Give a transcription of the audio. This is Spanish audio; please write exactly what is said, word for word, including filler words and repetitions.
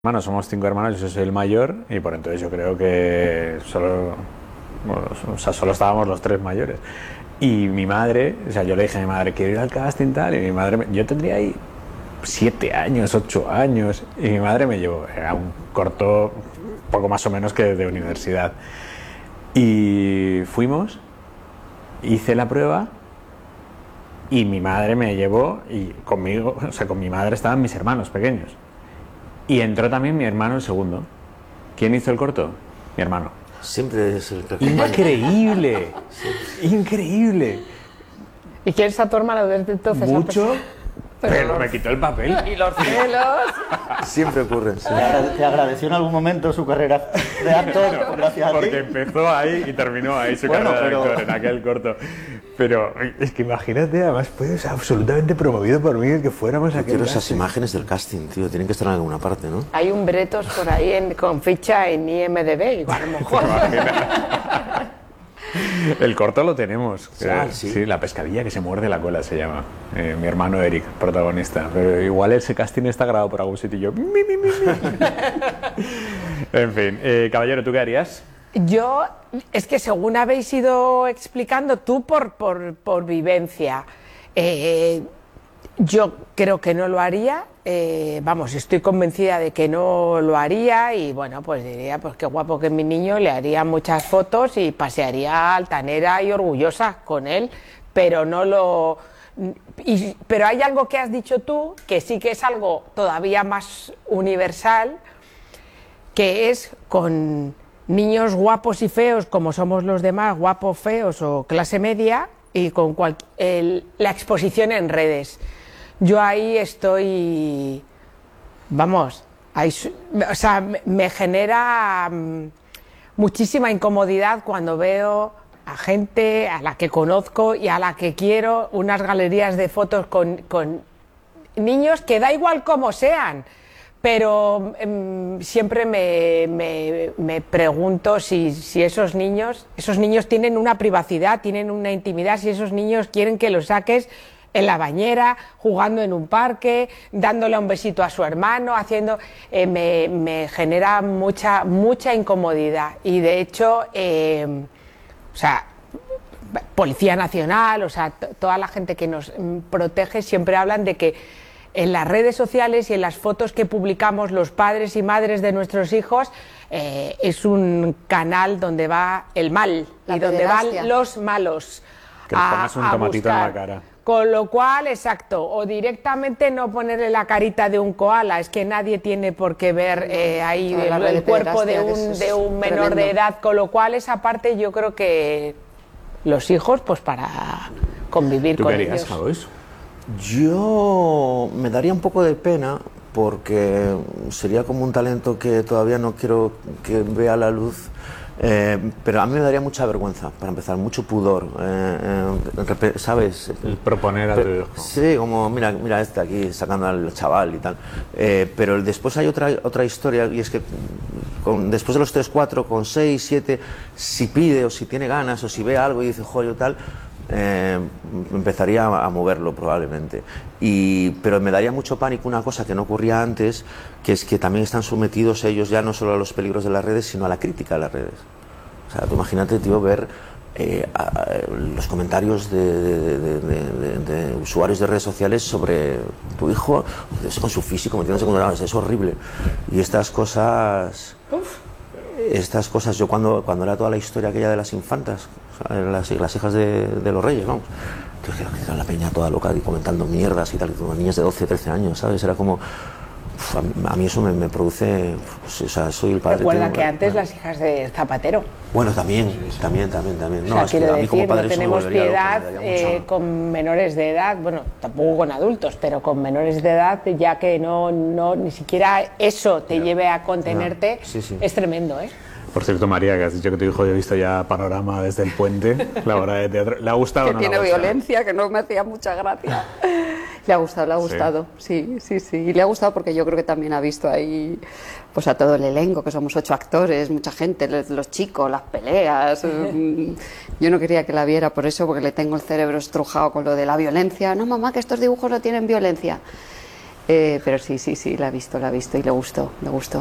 Hermanos, somos cinco hermanos, yo soy el mayor y por entonces yo creo que solo, bueno, o sea, solo estábamos los tres mayores. Y mi madre, o sea, yo le dije a mi madre, quiero ir al casting tal, y mi madre, me, yo tendría ahí siete años, ocho años, y mi madre me llevó, era un corto poco más o menos que de universidad. Y fuimos, hice la prueba y mi madre me llevó y conmigo, o sea, con mi madre estaban mis hermanos pequeños. Y entró también mi hermano el segundo. ¿Quién hizo el corto? Mi hermano. Siempre es el que ¡Increíble! ¡Increíble! ¿Y quién es a tu hermano desde entonces? Mucho, Pero pero los- me quitó el papel. Y los celos. Siempre ocurre. Sí. ¿Te agrade- ¿Te agradeció en algún momento su carrera de actor gracias a ti? Porque empezó ahí y terminó ahí su Bueno, carrera pero- de actor en aquel corto. Pero es que imagínate, además fue absolutamente promovido por mí el que fuéramos a Yo aquel quiero esas casting. imágenes del casting, tío. Tienen que estar en alguna parte, ¿no? Hay un Bretos por ahí en- con ficha en I M D B, igual a lo mejor. El corto lo tenemos. Ah, Eh, sí. sí, la pescadilla que se muerde la cola se llama. Eh, mi hermano Eric, protagonista. Pero igual ese casting está grabado por algún sitio y yo... mi, mi, mi, mi. En fin, eh, caballero, ¿tú qué harías? Yo, es que según habéis ido explicando, tú por, por, por vivencia, eh, yo creo que no lo haría, eh, vamos, estoy convencida de que no lo haría y bueno, pues diría, pues qué guapo que mi niño, le haría muchas fotos y pasearía altanera y orgullosa con él, pero no lo... y- pero hay algo que has dicho tú, que sí que es algo todavía más universal, que es con niños guapos y feos como somos los demás, guapos, feos o clase media, y con cual- el- la exposición en redes. Yo ahí estoy, vamos, ahí su- o sea, me, me genera mm, muchísima incomodidad cuando veo a gente a la que conozco y a la que quiero unas galerías de fotos con, con niños que da igual cómo sean, pero em, siempre me, me- me pregunto si, si esos niños, esos niños tienen una privacidad, tienen una intimidad, si esos niños quieren que los saques en la bañera, jugando en un parque, dándole un besito a su hermano, haciendo, eh, me, me genera mucha, mucha incomodidad y de hecho, eh, o sea, Policía Nacional, o sea, t- toda la gente que nos mm, protege siempre hablan de que en las redes sociales y en las fotos que publicamos los padres y madres de nuestros hijos eh, es un canal donde va el mal La y donde van pederastia. los malos. Que les a- pongas un a tomatito en la buscar. cara. Con lo cual, exacto, o directamente no ponerle la carita de un koala, es que nadie tiene por qué ver eh, ahí Toda la el, red el de cuerpo de pederastia, que un, eso de es un menor de tremendo. edad, con lo cual esa parte yo creo que los hijos, pues para convivir ¿Tú con qué harías, ellos. Javois? Yo me daría un poco de pena porque sería como un talento que todavía no quiero que vea la luz. Eh, pero a mí me daría mucha vergüenza, para empezar, mucho pudor, eh, eh, repe- ¿sabes? El proponer a tu hijo. Sí, como mira, mira este aquí sacando al chaval y tal. Eh, pero después hay otra, otra historia y es que con, después de los tres, cuatro, con seis, siete, si pide o si tiene ganas o si ve algo y dice joder tal, eh, empezaría a, a moverlo probablemente. Y, pero me daría mucho pánico una cosa que no ocurría antes, que es que también están sometidos ellos ya no solo a los peligros de las redes, sino a la crítica de las redes. O sea, tú imagínate, tío, ver eh, a- a- los comentarios de, de- de- de- de- de usuarios de redes sociales sobre tu hijo, con su físico, metiéndose con una... Es horrible. Y estas cosas... Estas cosas, yo cuando, cuando era toda la historia aquella de las infantas, o sea, las, las hijas de, de los reyes, vamos, tío, que era la peña toda loca y comentando mierdas y tal, y como niñas de doce, trece años, ¿sabes? Era como... uf, a, mí, a mí eso me, me produce... pues, o sea, soy el padre... Recuerda tengo- que antes las hijas de Zapatero. Bueno, también, también, también, también. O No, sea, es que quiero a mí como decir, padre no eso me tenemos volvería loco, me piedad daría eh, mucha- con menores de edad, bueno, tampoco con adultos, pero con menores de edad, ya que no, no ni siquiera eso te lleve a contenerte, Ya. Sí, sí. es tremendo, ¿eh? Por cierto, María, que has dicho que tu hijo ya ha visto ya Panorama desde el puente, la obra de teatro. ¿Le ha gustado o Que no le tiene ha gustado? violencia, que no me hacía mucha gracia. Le ha gustado, le ha Sí. gustado, sí, sí, sí. Y le ha gustado porque yo creo que también ha visto ahí pues a todo el elenco, que somos ocho actores, mucha gente, los, los chicos, las peleas. mm. Yo no quería que la viera por eso, porque le tengo el cerebro estrujado con lo de la violencia. No, mamá, que estos dibujos no tienen violencia. Eh, pero sí, sí, sí, la ha visto, la ha visto y le gustó, le gustó.